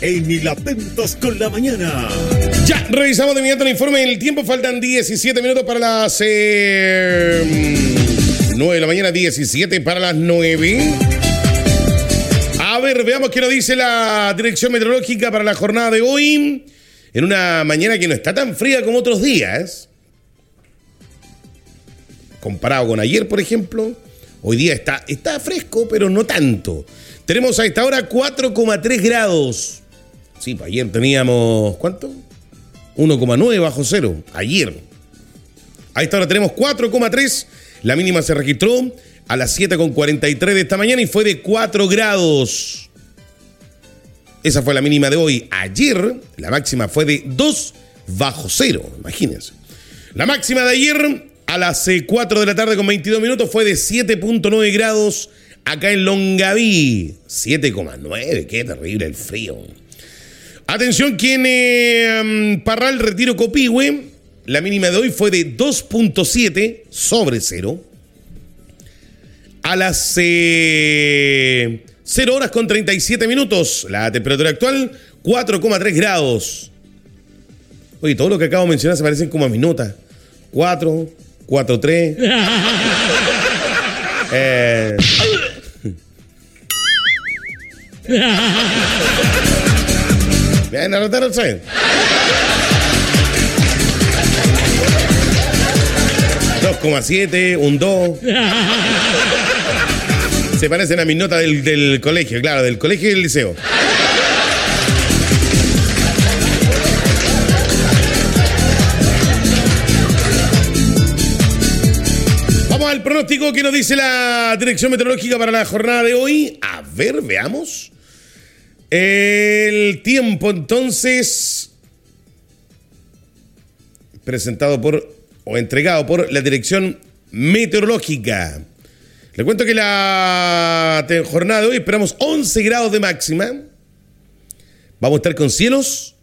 En El Atentos con la Mañana. Ya, revisamos de inmediato el informe del tiempo. Faltan 17 minutos para las 9 de la mañana, 17 para las 9. A ver, veamos qué nos dice la dirección meteorológica para la jornada de hoy. En una mañana que no está tan fría como otros días. Comparado con ayer, por ejemplo. Hoy día está fresco, pero no tanto. Tenemos a esta hora 4,3 grados. Sí, pues ayer teníamos, ¿cuánto? 1,9 bajo cero. Ayer. A esta hora tenemos 4,3. La mínima se registró a las 7,43 de esta mañana y fue de 4 grados. Esa fue la mínima de hoy. Ayer, la máxima fue de 2 bajo cero. Imagínense. La máxima de ayer, a las 4 de la tarde con 22 minutos, fue de 7,9 grados acá en Longaví. 7,9. Qué terrible el frío. Atención, que en Parral, Retiro, Copihue, la mínima de hoy fue de 2,7 sobre cero. A las 0 horas con 37 minutos, la temperatura actual, 4,3 grados. Oye, todo lo que acabo de mencionar se parecen como a mi nota. 4, 4,3. Bien, anotaron, ¿sí? 2,7, un 2. Se parecen a mis notas del colegio, claro, del colegio y del liceo. Vamos al pronóstico que nos dice la dirección meteorológica para la jornada de hoy. A ver, veamos. El tiempo, entonces, presentado por o entregado por la dirección meteorológica. Le cuento que la jornada de hoy esperamos 11 grados de máxima. Vamos a estar con cielos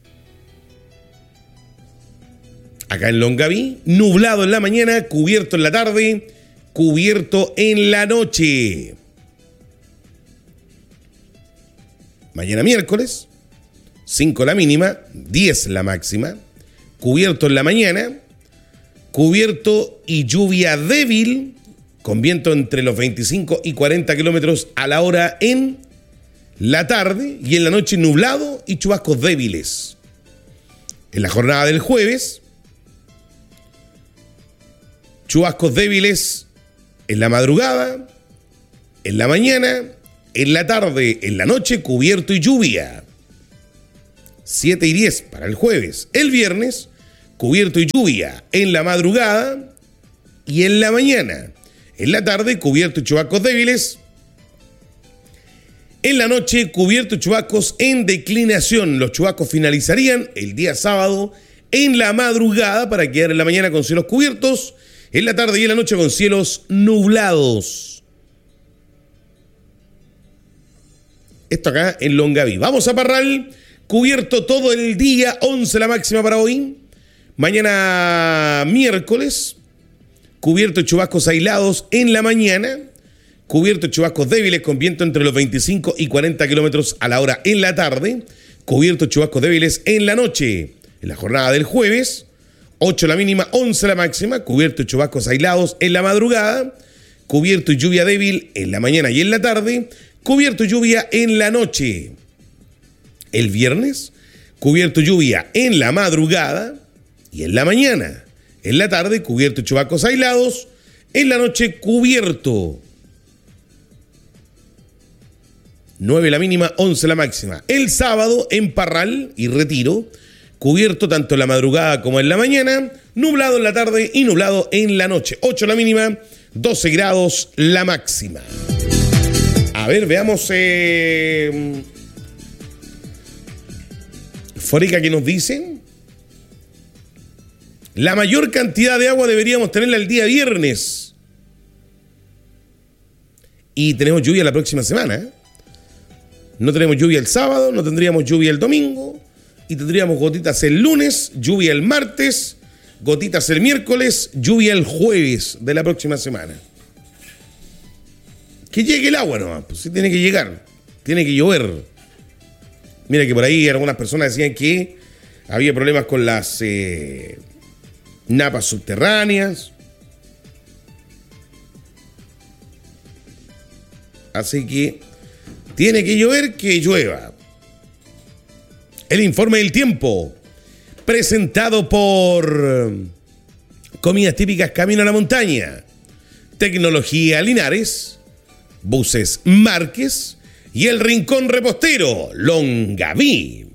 acá en Longaví, nublado en la mañana, cubierto en la tarde, cubierto en la noche. Mañana miércoles, 5 la mínima, 10 la máxima, cubierto en la mañana, cubierto y lluvia débil, con viento entre los 25 y 40 kilómetros a la hora en la tarde, y en la noche nublado y chubascos débiles. En la jornada del jueves, chubascos débiles en la madrugada, en la mañana, en la tarde, en la noche, cubierto y lluvia. 7 y 10 para el jueves. El viernes, cubierto y lluvia en la madrugada y en la mañana. En la tarde, cubierto y chubascos débiles. En la noche, cubierto y chubascos en declinación. Los chubascos finalizarían el día sábado en la madrugada para quedar en la mañana con cielos cubiertos. En la tarde y en la noche con cielos nublados. Esto acá en Longaví. Vamos a Parral, cubierto todo el día, 11 la máxima para hoy. Mañana miércoles, cubierto y chubascos aislados en la mañana, cubierto y chubascos débiles con viento entre los 25 y 40 kilómetros a la hora en la tarde, cubierto y chubascos débiles en la noche. En la jornada del jueves, 8 la mínima, 11 la máxima, cubierto y chubascos aislados en la madrugada, cubierto y lluvia débil en la mañana y en la tarde, cubierto y lluvia en la noche. El viernes, cubierto y lluvia en la madrugada y en la mañana. En la tarde, cubierto y chubascos aislados. En la noche, cubierto. 9 la mínima, 11 la máxima. El sábado, en Parral y Retiro, cubierto tanto en la madrugada como en la mañana, nublado en la tarde y nublado en la noche. 8 la mínima, 12 grados la máxima. A ver, veamos. Fórica, ¿qué nos dicen? La mayor cantidad de agua deberíamos tenerla el día viernes. Y tenemos lluvia la próxima semana, ¿eh? No tenemos lluvia el sábado, no tendríamos lluvia el domingo. Y tendríamos gotitas el lunes, lluvia el martes, gotitas el miércoles, lluvia el jueves de la próxima semana. Que llegue el agua nomás, pues sí tiene que llegar, tiene que llover. Mira que por ahí algunas personas decían que había problemas con las napas subterráneas. Así que tiene que llover, que llueva. El informe del tiempo, presentado por Comidas Típicas Camino a la Montaña, Tecnología Linares, Buses Márquez y El Rincón Repostero, Longaví.